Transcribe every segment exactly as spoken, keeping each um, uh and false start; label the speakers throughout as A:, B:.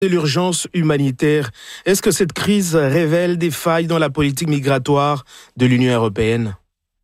A: de l'urgence humanitaire. Est-ce que cette crise révèle des failles dans la politique migratoire de l'Union européenne ?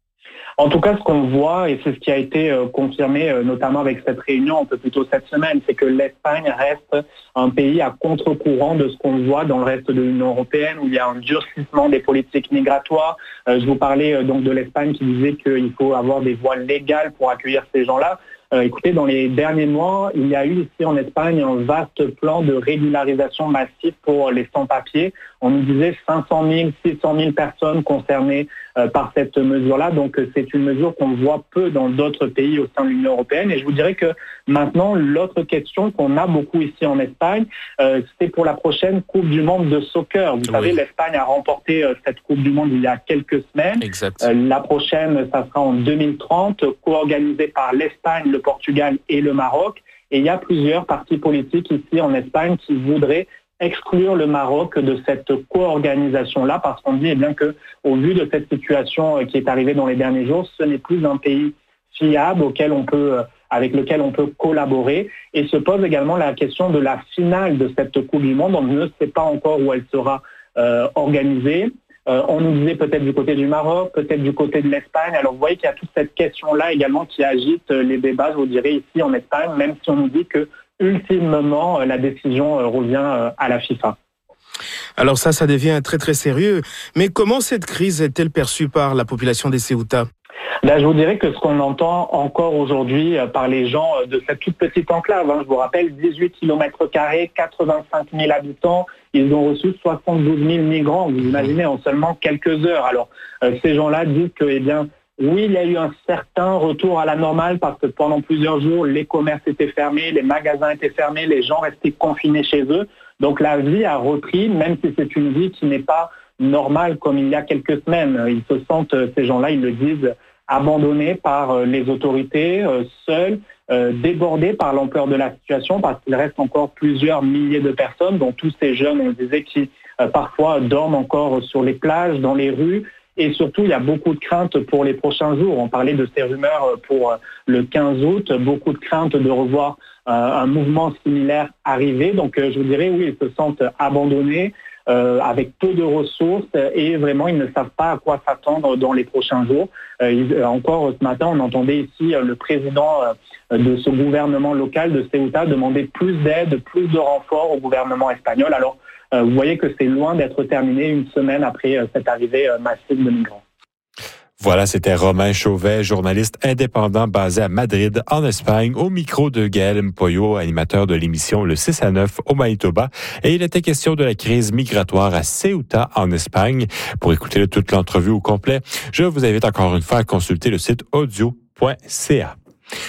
B: En tout cas, ce qu'on voit, et c'est ce qui a été euh, confirmé euh, notamment avec cette réunion un peu plus tôt cette semaine, c'est que l'Espagne reste un pays à contre-courant de ce qu'on voit dans le reste de l'Union européenne, où il y a un durcissement des politiques migratoires. Euh, je vous parlais euh, donc de l'Espagne qui disait qu'il faut avoir des voies légales pour accueillir ces gens-là. Euh, écoutez, dans les derniers mois, il y a eu ici en Espagne un vaste plan de régularisation massive pour les sans-papiers. On nous disait cinq cent mille, six cent mille personnes concernées euh, par cette mesure-là. Donc c'est une mesure qu'on voit peu dans d'autres pays au sein de l'Union européenne. Et je vous dirais que maintenant, l'autre question qu'on a beaucoup ici en Espagne, euh, c'est pour la prochaine Coupe du Monde de soccer. Vous oui. savez, l'Espagne a remporté euh, cette Coupe du Monde il y a quelques semaines.
A: Exact.
B: Euh, la prochaine, ça sera en deux mille trente, co-organisée par l'Espagne, le Portugal et le Maroc. Et il y a plusieurs partis politiques ici en Espagne qui voudraient exclure le Maroc de cette co-organisation-là parce qu'on dit eh bien que, au vu de cette situation qui est arrivée dans les derniers jours, ce n'est plus un pays fiable auquel on peut, avec lequel on peut collaborer. Et se pose également la question de la finale de cette Coupe du Monde. On ne sait pas encore où elle sera euh, organisée. Euh, on nous disait peut-être du côté du Maroc, peut-être du côté de l'Espagne. Alors vous voyez qu'il y a toute cette question-là également qui agite les débats, je vous dirais, ici en Espagne, même si on nous dit que ultimement la décision revient à la FIFA.
A: Alors ça, ça devient très très sérieux. Mais comment cette crise est-elle perçue par la population des Ceuta ?
B: Là, je vous dirais que ce qu'on entend encore aujourd'hui par les gens de cette toute petite enclave, hein, je vous rappelle, dix-huit kilomètres carrés, quatre-vingt-cinq mille habitants, ils ont reçu soixante-douze mille migrants, vous imaginez, en seulement quelques heures. Alors, euh, ces gens-là disent que, eh bien, oui, il y a eu un certain retour à la normale parce que pendant plusieurs jours, les commerces étaient fermés, les magasins étaient fermés, les gens restaient confinés chez eux. Donc la vie a repris, même si c'est une vie qui n'est pas normale comme il y a quelques semaines. Ils se sentent, ces gens-là, ils le disent, abandonnés par les autorités, seuls, débordés par l'ampleur de la situation parce qu'il reste encore plusieurs milliers de personnes, dont tous ces jeunes, on disait, qui parfois dorment encore sur les plages, dans les rues. Et surtout, il y a beaucoup de craintes pour les prochains jours. On parlait de ces rumeurs pour le quinze août, beaucoup de craintes de revoir euh, un mouvement similaire arriver. Donc, euh, je vous dirais, oui, ils se sentent abandonnés, euh, avec peu de ressources et vraiment, ils ne savent pas à quoi s'attendre dans les prochains jours. Euh, ils, encore ce matin, on entendait ici euh, le président euh, de ce gouvernement local de Ceuta demander plus d'aide, plus de renforts au gouvernement espagnol. Alors, Euh, vous voyez que c'est loin d'être terminé une semaine après euh, cette arrivée euh, massive de migrants.
C: Voilà, c'était Romain Chauvet, journaliste indépendant basé à Madrid, en Espagne, au micro de Gaël Mpoyo, animateur de l'émission Le six à neuf au Manitoba. Et il était question de la crise migratoire à Ceuta, en Espagne. Pour écouter toute l'entrevue au complet, je vous invite encore une fois à consulter le site audio point c a.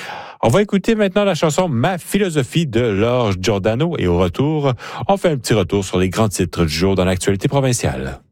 C: On va écouter maintenant la chanson Ma philosophie de Laure Giordano et au retour, on fait un petit retour sur les grands titres du jour dans l'actualité provinciale.